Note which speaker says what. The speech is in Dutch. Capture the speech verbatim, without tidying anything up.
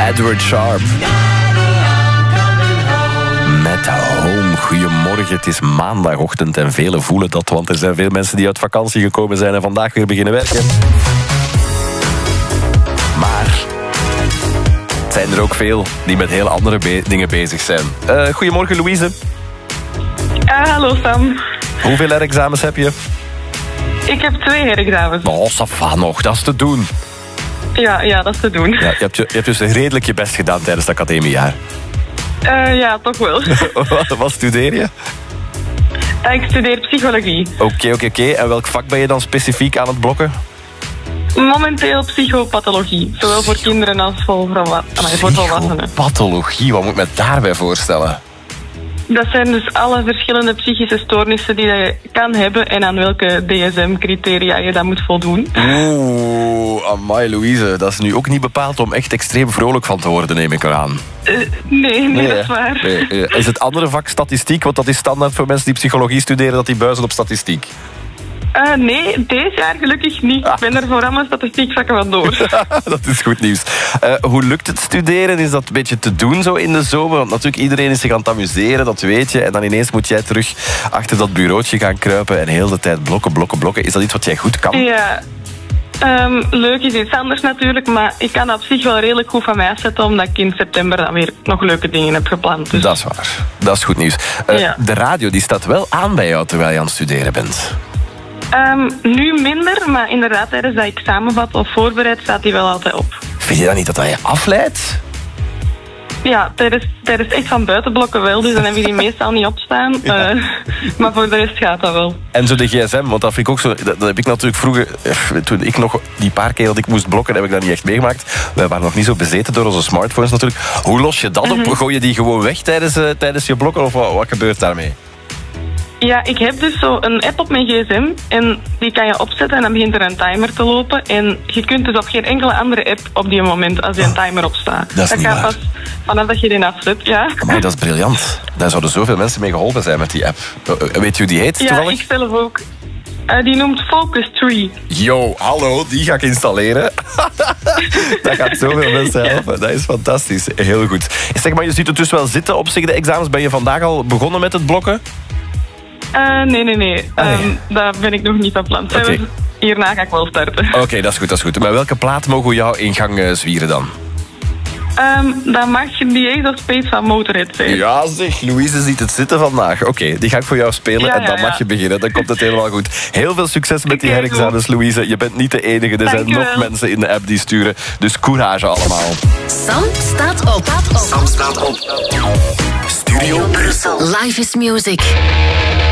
Speaker 1: Edward Sharp. Met Home. Goedemorgen, het is maandagochtend en velen voelen dat, want er zijn veel mensen die uit vakantie gekomen zijn en vandaag weer beginnen werken. Maar het zijn er ook veel die met heel andere be- dingen bezig zijn. Uh, goedemorgen, Louise.
Speaker 2: Uh, hallo, Sam.
Speaker 1: Hoeveel herexamens heb je?
Speaker 2: Ik heb twee herexamens.
Speaker 1: Oh, ça nog, dat is te doen.
Speaker 2: Ja, ja, dat is te doen.
Speaker 1: Ja, je, hebt je, je hebt dus redelijk je best gedaan tijdens het academiejaar.
Speaker 2: Uh, ja, toch wel.
Speaker 1: wat, wat studeer je?
Speaker 2: Uh, ik studeer psychologie.
Speaker 1: Oké, okay, oké, okay, oké. Okay. En welk vak ben je dan specifiek aan het blokken?
Speaker 2: Momenteel psychopathologie. Zowel voor kinderen als voor volwassenen.
Speaker 1: Psychopathologie, wat moet ik me daarbij voorstellen?
Speaker 2: Dat zijn dus alle verschillende psychische stoornissen die je kan hebben en aan welke D S M-criteria je dat moet voldoen.
Speaker 1: Oeh, amai Louise, dat is nu ook niet bepaald om echt extreem vrolijk van te worden, neem ik eraan.
Speaker 2: Uh, nee, nee, nee, dat is waar.
Speaker 1: Nee, nee. Is het andere vak statistiek? Want dat is standaard voor mensen die psychologie studeren, dat die buizen op statistiek.
Speaker 2: Uh, nee, deze jaar gelukkig niet. Ah. Ik ben er voor allemaal statistiekvakken van door.
Speaker 1: Dat is goed nieuws. Uh, hoe lukt het studeren? Is dat een beetje te doen zo in de zomer? Want natuurlijk iedereen is zich aan het amuseren, dat weet je. En dan ineens moet jij terug achter dat bureautje gaan kruipen en heel de tijd blokken, blokken, blokken. Is dat iets wat jij goed kan?
Speaker 2: Ja. Um, leuk is iets anders natuurlijk, maar ik kan dat op zich wel redelijk goed van mij afzetten, omdat ik in september dan weer nog leuke dingen heb gepland. Dus.
Speaker 1: Dat is waar. Dat is goed nieuws. Uh, ja. De radio die staat wel aan bij jou terwijl je aan het studeren bent.
Speaker 2: Um, nu minder, maar inderdaad tijdens dat ik samenvat of voorbereid staat die wel altijd op.
Speaker 1: Vind je dan niet dat dat je afleidt?
Speaker 2: Ja, tijdens, tijdens echt van buitenblokken wel, dus dan heb je die meestal niet opstaan. Ja. Uh, maar voor de rest gaat dat wel.
Speaker 1: En zo de gsm, want dat vind ik ook zo. Dat, dat heb ik natuurlijk vroeger, toen ik nog die paar keer dat ik moest blokken, heb ik dat niet echt meegemaakt. Wij waren nog niet zo bezeten door onze smartphones natuurlijk. Hoe los je dat op? Mm-hmm. Gooi je die gewoon weg tijdens, uh, tijdens je blokken of wat, wat gebeurt daarmee?
Speaker 2: Ja, ik heb dus zo een app op mijn gsm en die kan je opzetten en dan begint er een timer te lopen. En je kunt dus op geen enkele andere app op die moment als je een timer opstaat.
Speaker 1: Dat is
Speaker 2: dat
Speaker 1: niet
Speaker 2: gaat
Speaker 1: waar.
Speaker 2: Pas vanaf dat je die afzet, ja.
Speaker 1: Amai, dat is briljant. Daar zouden zoveel mensen mee geholpen zijn met die app. Weet je hoe die heet toevallig?
Speaker 2: Ja, ik zelf ook. Uh, die noemt Focus Tree.
Speaker 1: Yo, hallo, die ga ik installeren. Dat gaat zoveel mensen helpen. Ja. Dat is fantastisch. Heel goed. Zeg maar, je ziet het dus wel zitten op zich, de examens. Ben je vandaag al begonnen met het blokken?
Speaker 2: Uh, nee, nee, nee. Ah, nee. Um, daar ben ik nog niet van plan. Okay. Hierna ga ik wel starten.
Speaker 1: Oké, okay, dat is goed, dat is goed. Maar welke plaat mogen we jou in gang uh, zwieren dan?
Speaker 2: Um, dan mag je die Ace of Spades van Motorhead zijn.
Speaker 1: Ja zeg, Louise ziet het zitten vandaag. Oké, okay, die ga ik voor jou spelen ja, en dan ja, mag ja. je beginnen. Dan komt het helemaal goed. Heel veel succes met die herexamens, Louise. Je bent niet de enige. Er Dank zijn nog wel. mensen in de app die sturen. Dus courage allemaal.
Speaker 3: Sam staat op.
Speaker 4: Sam staat op.
Speaker 3: Studio Brussel. Life is music.